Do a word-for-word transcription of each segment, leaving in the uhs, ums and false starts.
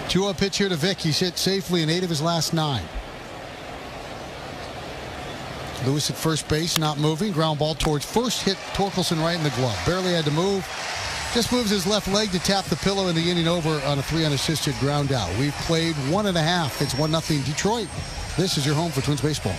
two oh pitch here to Vick. He's hit safely in eight of his last nine. Lewis at first base, not moving. Ground ball towards first. Hit Torkelson right in the glove. Barely had to move. Just moves his left leg to tap the pillow in the inning over on a three unassisted ground out. We've played one and a half. It's one nothing Detroit. This is your home for Twins baseball.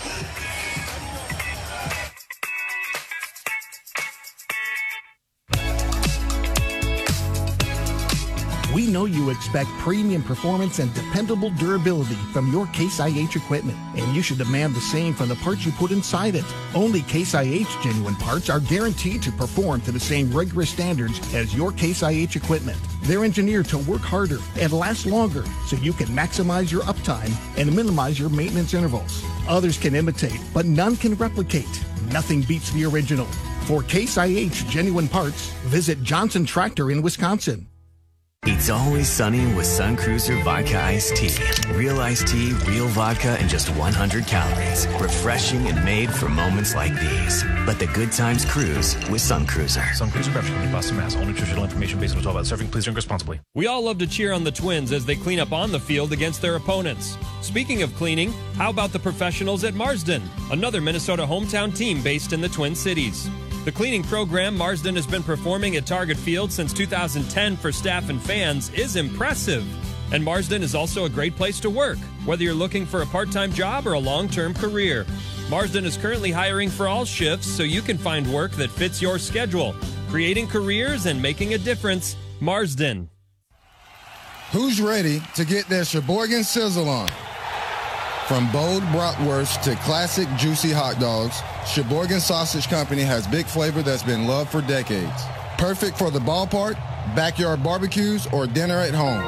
We know you expect premium performance and dependable durability from your Case I H equipment, and you should demand the same from the parts you put inside it. Only Case I H genuine parts are guaranteed to perform to the same rigorous standards as your Case I H equipment. They're engineered to work harder and last longer so you can maximize your uptime and minimize your maintenance intervals. Others can imitate, but none can replicate. Nothing beats the original. For Case I H genuine parts, visit Johnson Tractor in Wisconsin. It's always sunny with Sun Cruiser Vodka Iced Tea. Real iced tea, real vodka, and just one hundred calories. Refreshing and made for moments like these. Let the good times cruise with Sun Cruiser. Sun Cruiser Beverage Company, Boston, Mass. All nutritional information based on twelve hours serving. Please drink responsibly. We all love to cheer on the Twins as they clean up on the field against their opponents. Speaking of cleaning, how about the professionals at Marsden, another Minnesota hometown team based in the Twin Cities? The cleaning program Marsden has been performing at Target Field since two thousand ten for staff and fans is impressive. And Marsden is also a great place to work, whether you're looking for a part-time job or a long-term career. Marsden is currently hiring for all shifts so you can find work that fits your schedule. Creating careers and making a difference. Marsden. Who's ready to get their Sheboygan Sizzle on? From bold bratwurst to classic juicy hot dogs, Sheboygan Sausage Company has big flavor that's been loved for decades. Perfect for the ballpark, backyard barbecues, or dinner at home.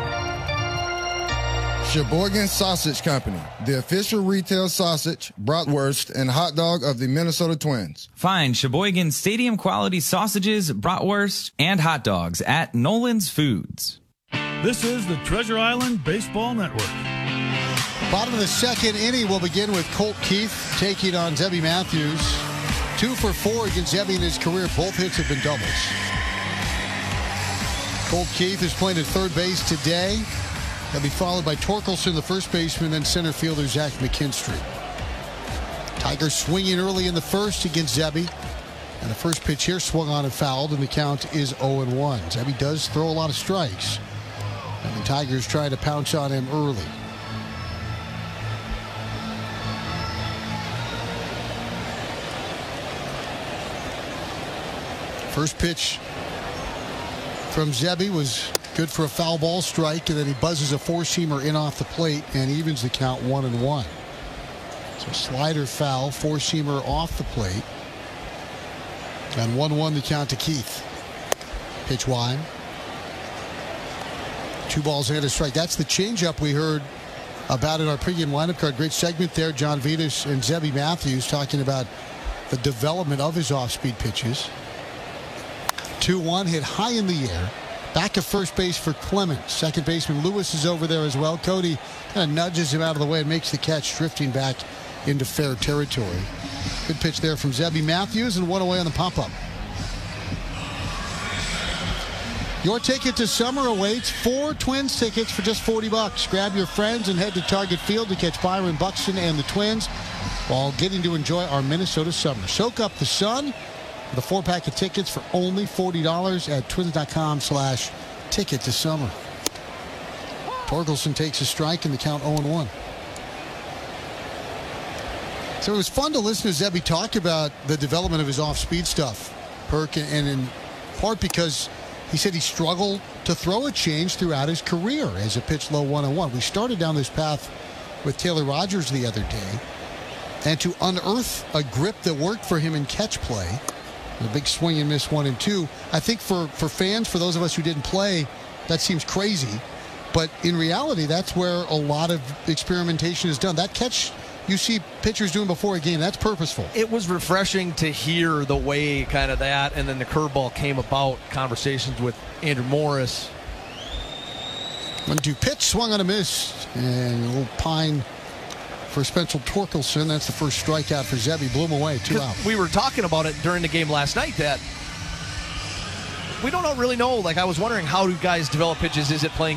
Sheboygan Sausage Company, the official retail sausage, bratwurst, and hot dog of the Minnesota Twins. Find Sheboygan Stadium quality sausages, bratwurst, and hot dogs at Nolan's Foods. This is the Treasure Island Baseball Network. Bottom of the second inning will begin with Colt Keith taking on Zebby Matthews. Two for four against Zebby in his career. Both hits have been doubles. Colt Keith is playing at third base today. He'll be followed by Torkelson, the first baseman, then center fielder Zach McKinstry. Tigers swinging early in the first against Zebby. And the first pitch here swung on and fouled, and the count is oh and one. Zebby does throw a lot of strikes. And the Tigers try to pounce on him early. First pitch from Zebby was good for a foul ball strike, and then he buzzes a four-seamer in off the plate and evens the count one and one. So slider foul, four-seamer off the plate. And one one the count to Keith. Pitch wide. Two balls and a strike. That's the changeup we heard about in our pregame lineup card. Great segment there. John Vitas and Zebby Matthews talking about the development of his off-speed pitches. two one hit high in the air. Back to first base for Clemens. Second baseman Lewis is over there as well. Cody kind of nudges him out of the way and makes the catch, drifting back into fair territory. Good pitch there from Zebby Matthews, and one away on the pop-up. Your ticket to summer awaits. Four Twins tickets for just forty bucks. Grab your friends and head to Target Field to catch Byron Buxton and the Twins while getting to enjoy our Minnesota summer. Soak up the sun. The four-pack of tickets for only forty dollars at twins.com slash ticket to summer. Torkelson takes a strike and the count oh and one. So it was fun to listen to Zebby talk about the development of his off-speed stuff, Perk, and in part because he said he struggled to throw a change throughout his career as a pitch low one and one. We started down this path with Taylor Rogers the other day, and to unearth a grip that worked for him in catch play, a big swing and miss one and two. I think for, for fans, for those of us who didn't play, that seems crazy. But in reality, that's where a lot of experimentation is done. That catch you see pitchers doing before a game, that's purposeful. It was refreshing to hear the way kind of that, and then the curveball came about, conversations with Andrew Morris. one two pitch, swung on a miss, and a little pine for Spencer Torkelson. That's the first strikeout for Zebby. Blew him away, two out. We were talking about it during the game last night that we don't know, really know. Like, I was wondering, how do guys develop pitches? Is it playing